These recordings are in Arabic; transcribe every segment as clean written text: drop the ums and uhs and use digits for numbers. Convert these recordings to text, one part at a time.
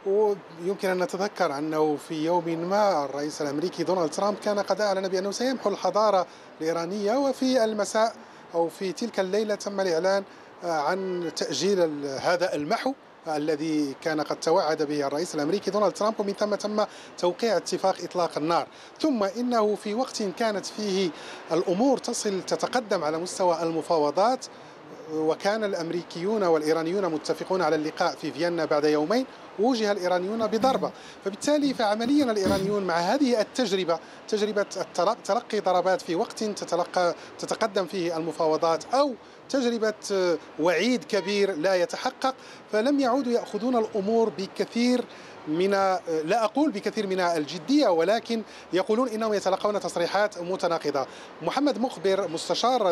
ويمكن أن نتذكر أنه في يوم ما الرئيس الأمريكي دونالد ترامب كان قد أعلن بأنه سيمحو الحضارة الإيرانية، وفي المساء أو في تلك الليلة تم الإعلان عن تأجيل هذا المحو الذي كان قد توعد به الرئيس الأمريكي دونالد ترامب، ومن ثم تم توقيع اتفاق إطلاق النار. ثم إنه في وقت كانت فيه الأمور تتقدم على مستوى المفاوضات، وكان الأمريكيون والإيرانيون متفقون على اللقاء في فيينا بعد يومين، وجه الإيرانيون بضربة. فبالتالي فعمليا الإيرانيون مع هذه التجربة، تجربة تلقي ضربات في وقت تتقدم فيه المفاوضات، أو تجربة وعيد كبير لا يتحقق، فلم يعودوا يأخذون الأمور بكثير من، لا أقول بكثير من الجدية، ولكن يقولون إنهم يتلقون تصريحات متناقضة. محمد مخبر مستشار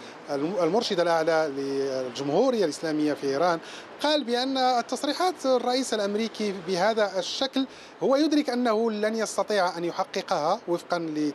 المرشد الأعلى للجمهورية الإسلامية في إيران قال بأن التصريحات الرئيس الأمريكي بهذا الشكل هو يدرك أنه لن يستطيع أن يحققها وفقا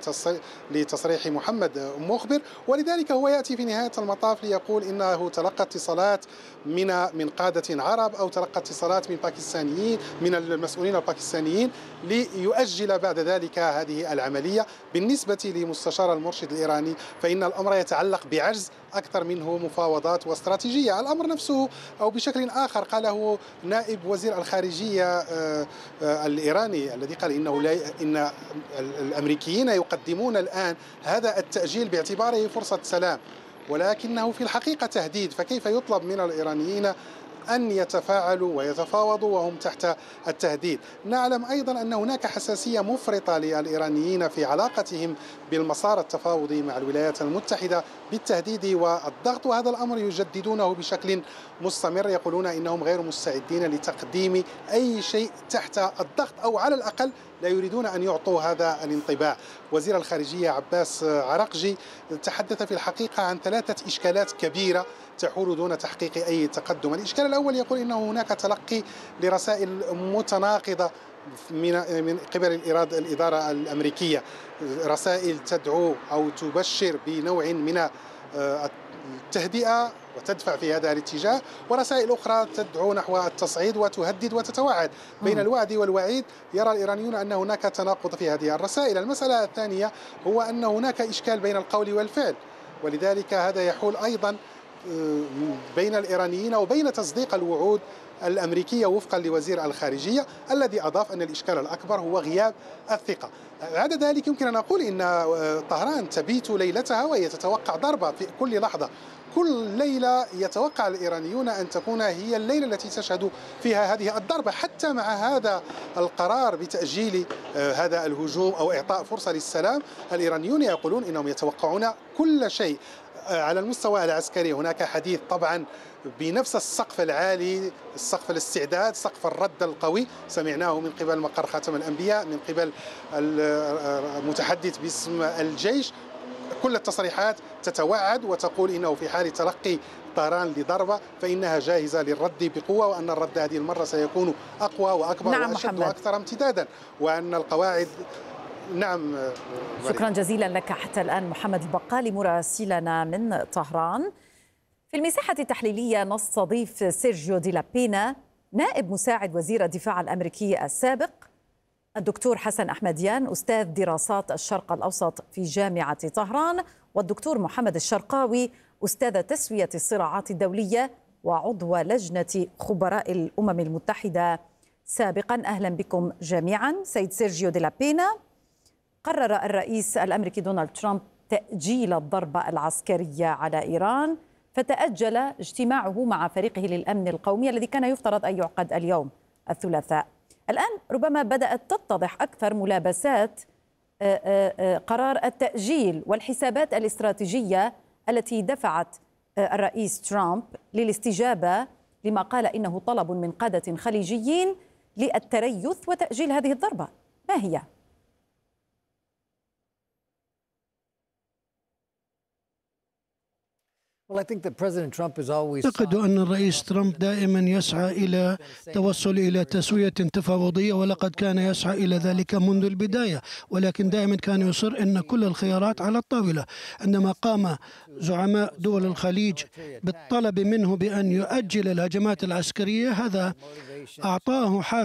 لتصريح محمد مخبر، ولذلك هو يأتي في نهاية المطاف ليقول إنه تلقى اتصالات من قادة عرب، أو تلقى اتصالات من باكستانيين، من المسؤولين الباكستانيين، ليؤجل بعد ذلك هذه العملية. بالنسبة لمستشار المرشد الإيراني فإن الأمر يتعلق بعجز أكثر منه مفاوضات واستراتيجية. الأمر نفسه أو بشكل آخر قاله نائب وزير الخارجية الإيراني، الذي قال إن الأمريكيين يقدمون الآن هذا التأجيل باعتباره فرصة سلام، ولكنه في الحقيقة تهديد. فكيف يطلب من الإيرانيين أن يتفاعلوا ويتفاوضوا وهم تحت التهديد؟ نعلم أيضا أن هناك حساسية مفرطة للإيرانيين في علاقتهم بالمسار التفاوضي مع الولايات المتحدة بالتهديد والضغط، وهذا الأمر يجددونه بشكل مستمر. يقولون إنهم غير مستعدين لتقديم أي شيء تحت الضغط، أو على الأقل لا يريدون أن يعطوا هذا الانطباع. وزير الخارجية عباس عراقجي تحدث في الحقيقة عن 3 إشكالات كبيرة تحول دون تحقيق أي تقدم. الإشكال الأول يقول إنه هناك تلقي لرسائل متناقضة من قبل الإدارة الأمريكية، رسائل تدعو أو تبشر بنوع من التهدئة وتدفع في هذا الاتجاه، ورسائل أخرى تدعو نحو التصعيد وتهدد وتتوعد. بين الوعد والوعيد يرى الإيرانيون أن هناك تناقض في هذه الرسائل. المسألة الثانية هو أن هناك إشكال بين القول والفعل، ولذلك هذا يحول أيضا بين الإيرانيين وبين تصديق الوعود الأمريكية وفقا لوزير الخارجية، الذي أضاف أن الإشكال الأكبر هو غياب الثقة. بعد ذلك يمكن أن نقول إن طهران تبيت ليلتها وهي تتوقع ضربة في كل لحظة. كل ليلة يتوقع الإيرانيون أن تكون هي الليلة التي تشهد فيها هذه الضربة. حتى مع هذا القرار بتأجيل هذا الهجوم أو إعطاء فرصة للسلام، الإيرانيون يقولون إنهم يتوقعون كل شيء. على المستوى العسكري هناك حديث طبعا بنفس السقف العالي، سقف الاستعداد، سقف الرد القوي، سمعناه من قبل مقر خاتم الأنبياء، من قبل المتحدث باسم الجيش. كل التصريحات تتوعد وتقول إنه في حال تلقي طهران لضربة فإنها جاهزة للرد بقوة، وأن الرد هذه المرة سيكون أقوى وأكبر وأشد وأكثر امتدادا، وأن القواعد. نعم. شكرا جزيلا لك حتى الآن محمد البقالي مراسلنا من طهران. في المساحة التحليلية نستضيف سيرجيو دي لابينا، نائب مساعد وزير الدفاع الأمريكي السابق، الدكتور حسن أحمديان أستاذ دراسات الشرق الأوسط في جامعة طهران، والدكتور محمد الشرقاوي أستاذ تسوية الصراعات الدولية وعضو لجنة خبراء الأمم المتحدة سابقا. أهلا بكم جميعا. سيد سيرجيو دي لابينا، قرر الرئيس الأمريكي دونالد ترامب تأجيل الضربة العسكرية على إيران، فتأجل اجتماعه مع فريقه للأمن القومي الذي كان يفترض أن يعقد اليوم الثلاثاء. الآن ربما بدأت تتضح أكثر ملابسات قرار التأجيل والحسابات الاستراتيجية التي دفعت الرئيس ترامب للاستجابة لما قال إنه طلب من قادة خليجيين للتريث وتأجيل هذه الضربة. ما هي؟ أعتقد أن الرئيس ترامب دائما يسعى إلى توصل إلى تسوية تفاوضية، ولقد كان يسعى إلى ذلك منذ البداية، ولكن دائما كان يصر أن كل الخيارات على الطاولة. عندما قام زعماء دول الخليج بالطلب منه بأن يؤجل الهجمات العسكرية، هذا أعطاه